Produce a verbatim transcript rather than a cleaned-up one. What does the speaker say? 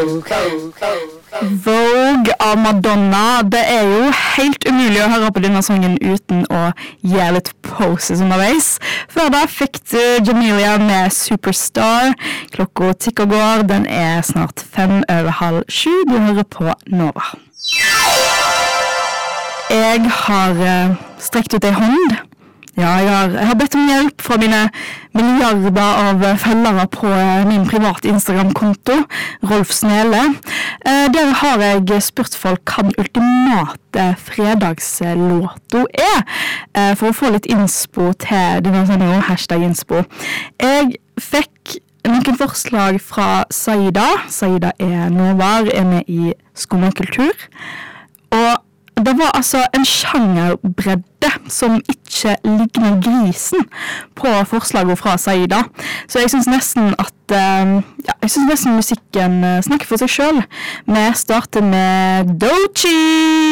Vogue av Madonna. Det er jo helt umulig å høre på denne sangen uten å gi litt poses underveis. Før da fikk du Jamelia med Superstar. Klokka tikker går, den er snart fem over halv sju. Du hører på Nova. Jeg har uh, strekt ut en hånd. Ja, jeg har, jeg har bedt om hjelp fra mine milliarder av følgere på min private Instagram-konto, Rolf Snele. Eh, der har jeg spurt folk hva den ultimate fredagslåto er, eh, for å få litt innspo til denne sendingen, hashtag innspo. Jeg fikk noen forslag fra Saida. Saida er Novar, er med i Skummakultur. Og det var altså en sjangerbredde som ikke ligner grisen på forslaget fra Saida. Så jeg synes nesten at uh, ja, jeg synes nesten musikken snakker for seg selv. Vi starter med Doechii!